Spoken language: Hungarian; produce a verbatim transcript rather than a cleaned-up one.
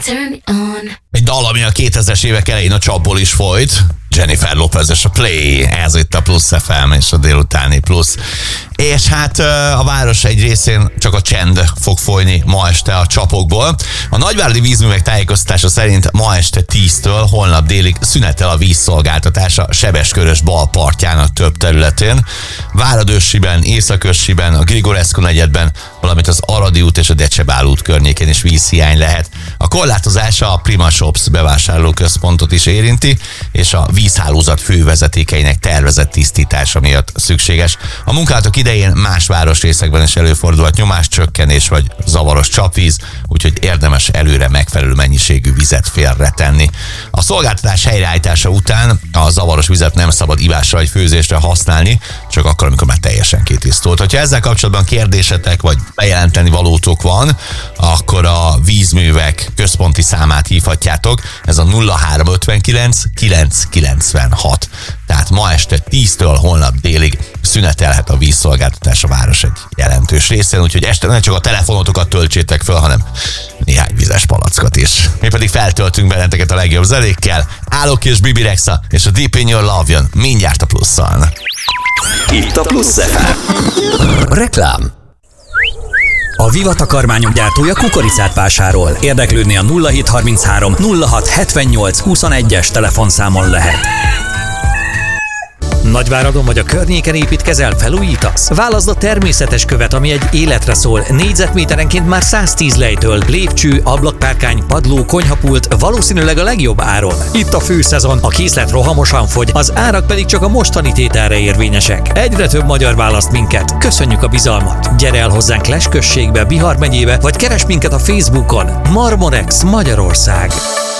Turn me on. Egy dal, ami a kétezres évek elején a csapból is folyt. Jennifer Lopez és a Play, ez itt a Plusz ef em és a délutáni Plusz. És hát a város egy részén csak a csend fog folyni ma este a csapokból. A nagyváradi vízművek tájékoztatása szerint ma este tíztől holnap délig szünetel a vízszolgáltatása Sebeskörös bal partjának több területén. Váradőssiben, Északörsiben, a Grigorescu negyedben, valamint az Aradi út és a Decsebál út környékén is vízhiány lehet. A korlátozása a Prima Shops bevásárlóközpontot is érinti, és a vízhálózat fővezetékeinek tervezett tisztítása miatt szükséges. A munkálatok idején más városrészekben is előfordulhat nyomáscsökkenés vagy zavaros csapvíz, úgyhogy érdemes előre megfelelő mennyiségű vizet félretenni. A szolgáltatás helyreállítása után a zavaros vizet nem szabad ivásra vagy főzésre használni, csak akkor, amikor már teljesen kitisztult. Ha ezzel kapcsolatban kérdésetek vagy bejelenteni valótok van, akkor a vízművek központi számát hívhatjátok. Ez a nulla három ötvenkilenc kilenc kilencvenhat. Tehát ma este tíztől holnap délig szünetelhet a vízszolgáltatás a város egy jelentős részén, úgyhogy este nem csak a telefonotokat töltsétek föl, hanem néhány vizes palackot is. Mi pedig feltöltünk benneteket a legjobb zenékkel. Állok és Bibi Rexa és a Deep in Your Love jön mindjárt a Plusszon. Itt a Plusz ef em. Reklám. A Viva takarmányok gyártója kukoricát vásárol. Érdeklődni a nulla hét harminchárom nulla hat hetvennyolc huszonegyes telefonszámon lehet. Nagyváradon vagy a környéken építkezel, felújítasz? Válaszd a természetes követ, ami egy életre szól. Négyzetméterenként már száztíz lejtől. Lépcső, ablakpárkány, padló, konyhapult, valószínűleg a legjobb áron. Itt a főszezon, a készlet rohamosan fogy, az árak pedig csak a mostani tételre érvényesek. Egyre több magyar választ minket. Köszönjük a bizalmat. Gyere el hozzánk Less községbe, Bihar megyébe, vagy keresd minket a Facebookon. Marmorex Magyarország.